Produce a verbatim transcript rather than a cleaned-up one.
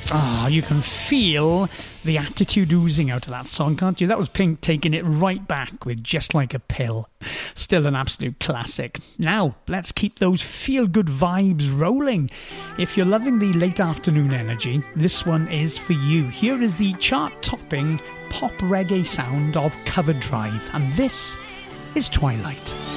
Ah, you can feel the attitude oozing out of that song, can't you? That was Pink taking it right back with Just Like a Pill. Still an absolute classic. Now, let's keep those feel-good vibes rolling. If you're loving the late afternoon energy, this one is for you. Here is the chart-topping pop reggae sound of Cover Drive, and this is Twilight.